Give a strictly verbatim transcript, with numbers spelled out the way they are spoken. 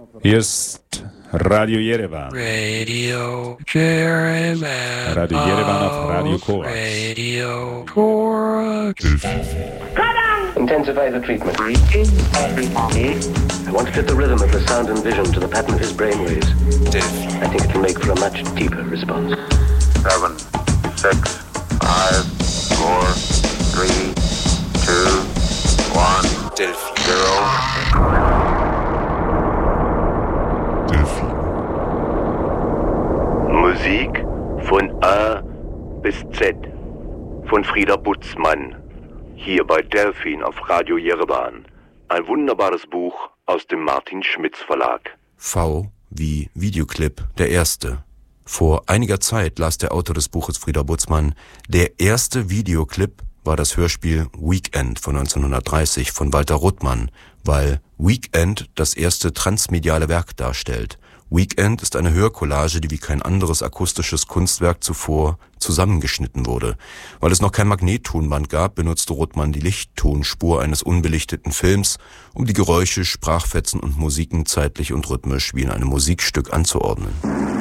Hier ist Radio Yerevan. Radio Yerevan. Radio Yerevan auf Radio Korax. Radio Korax. Intensify the treatment. I want to fit the rhythm of the sound and vision to the pattern of his brainwaves. I think it will make for a much deeper response. Seven, six, five, four, three, two, one, zero. Musik von A bis Z von Frieda Butzmann, hier bei Delphin auf Radio Yerevan. Ein wunderbares Buch aus dem Martin Schmitz Verlag. V wie Videoclip, der erste. Vor einiger Zeit las der Autor des Buches Frieda Butzmann, der erste Videoclip war das Hörspiel Weekend von neunzehnhundertdreißig von Walter Ruttmann, weil Weekend das erste transmediale Werk darstellt. Weekend ist eine Hörcollage, die wie kein anderes akustisches Kunstwerk zuvor zusammengeschnitten wurde. Weil es noch kein Magnettonband gab, benutzte Ruttmann die Lichttonspur eines unbelichteten Films, um die Geräusche, Sprachfetzen und Musiken zeitlich und rhythmisch wie in einem Musikstück anzuordnen.